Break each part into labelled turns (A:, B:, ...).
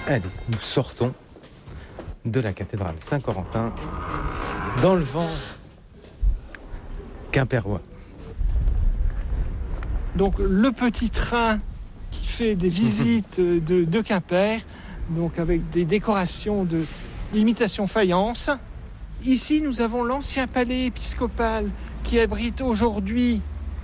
A: Allez, nous sortons de la cathédrale Saint-Corentin dans le vent quimpérois.
B: Donc le petit train qui fait des visites de Quimper, donc avec des décorations de l'imitation faïence. Ici, nous avons l'ancien palais épiscopal qui abrite aujourd'hui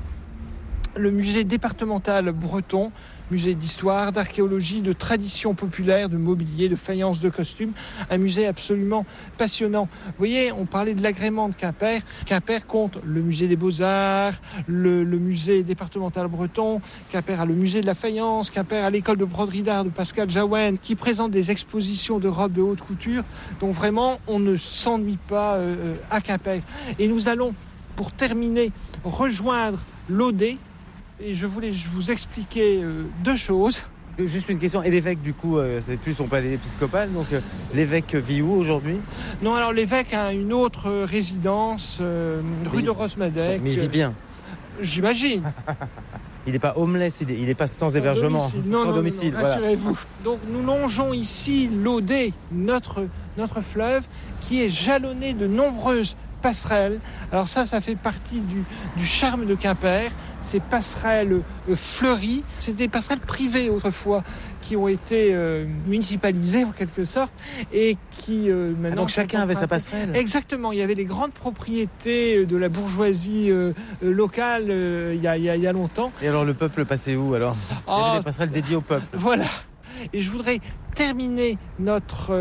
B: le musée départemental breton, musée d'histoire, d'archéologie, de tradition populaire, de mobilier, de faïence, de costumes. Un musée absolument passionnant. Vous voyez, on parlait de l'agrément de Quimper. Quimper compte le musée des Beaux-Arts, le musée départemental breton. Quimper a le musée de la faïence. Quimper a l'école de broderie d'art de Pascal Jaouen qui présente des expositions de robes de haute couture. Donc vraiment, on ne s'ennuie pas à Quimper. Et nous allons, pour terminer, rejoindre l'Odé. Et je voulais vous expliquer deux choses.
A: Juste une question, et l'évêque du coup, c'est plus son palais épiscopal, donc l'évêque vit où aujourd'hui ?
B: Non, alors l'évêque a une autre résidence, rue de Rosmadec.
A: Mais il vit bien.
B: J'imagine.
A: Il n'est pas homeless, il n'est pas sans hébergement, sans domicile.
B: Non, rassurez-vous. Donc nous longeons ici l'Odé, notre fleuve, qui est jalonné de nombreuses passerelles. Alors ça fait partie du charme de Quimper. Ces passerelles fleuries, c'était des passerelles privées autrefois qui ont été municipalisées en quelque sorte et qui maintenant...
A: donc chacun avait sa passerelle.
B: Exactement, il y avait les grandes propriétés de la bourgeoisie locale il y a longtemps.
A: Et alors le peuple passait où alors ? Il y avait des passerelles dédiées au peuple.
B: Voilà. Et je voudrais terminer notre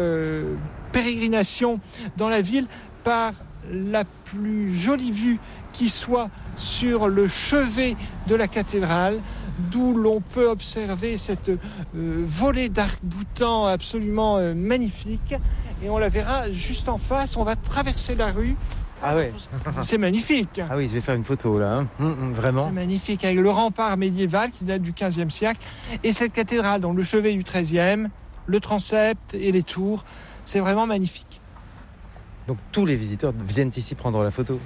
B: pérégrination dans la ville par la plus jolie vue qui soit sur le chevet de la cathédrale, d'où l'on peut observer cette volée d'arcs-boutants absolument magnifique. Et on la verra juste en face, on va traverser la rue.
A: Ah ouais.
B: C'est magnifique.
A: Ah oui, je vais faire une photo là, vraiment.
B: C'est magnifique, avec le rempart médiéval qui date du XVe siècle. Et cette cathédrale, dont le chevet du XIIIe, le transept et les tours, c'est vraiment magnifique.
A: Donc tous les visiteurs viennent ici prendre la photo.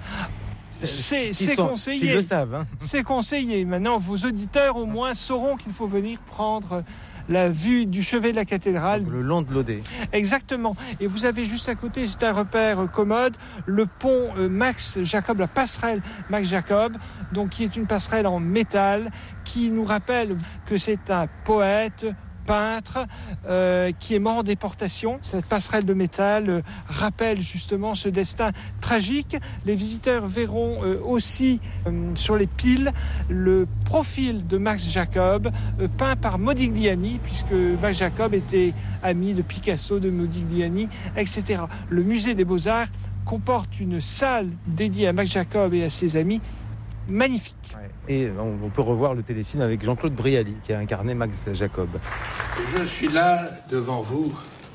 B: C'est conseillé.
A: S'ils le savent.
B: C'est conseillé. Maintenant, vos auditeurs au moins sauront qu'il faut venir prendre la vue du chevet de la cathédrale.
A: Donc, le long de l'Odé.
B: Exactement. Et vous avez juste à côté, c'est un repère commode, le pont Max Jacob, la passerelle Max Jacob, donc qui est une passerelle en métal, qui nous rappelle que c'est un poète, peintre qui est mort en déportation. Cette passerelle de métal rappelle justement ce destin tragique. Les visiteurs verront aussi sur les piles le profil de Max Jacob peint par Modigliani, puisque Max Jacob était ami de Picasso, de Modigliani, etc. Le musée des Beaux-Arts comporte une salle dédiée à Max Jacob et à ses amis magnifique.
A: Ouais. Et on peut revoir le téléfilm avec Jean-Claude Brialy qui a incarné Max Jacob.
C: Je suis là devant vous,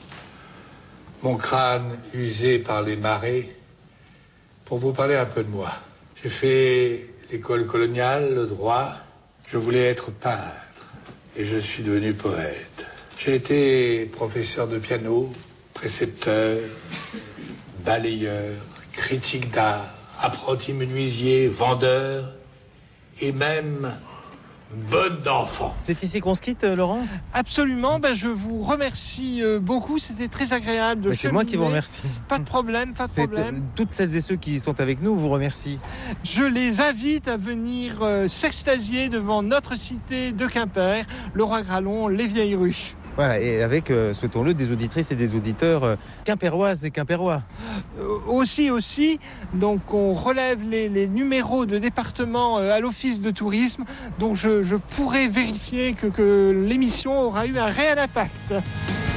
C: mon crâne usé par les marées, pour vous parler un peu de moi. J'ai fait l'école coloniale, le droit. Je voulais être peintre et je suis devenu poète. J'ai été professeur de piano, précepteur, balayeur, critique d'art, apprenti menuisier, vendeur et même bonne d'enfant.
A: C'est ici qu'on se quitte, Laurent ?
B: Absolument, je vous remercie beaucoup, c'était très agréable de cheminer.
A: C'est moi qui vous remercie.
B: Pas de problème.
A: Toutes celles et ceux qui sont avec nous vous remercient.
B: Je les invite à venir s'extasier devant notre cité de Quimper, le Roi Grallon, les Vieilles Rues.
A: Voilà, et avec, souhaitons-le, des auditrices et des auditeurs quimpéroises et quimpérois.
B: Aussi. Donc, on relève les numéros de département à l'office de tourisme. Donc, je pourrais vérifier que l'émission aura eu un réel impact.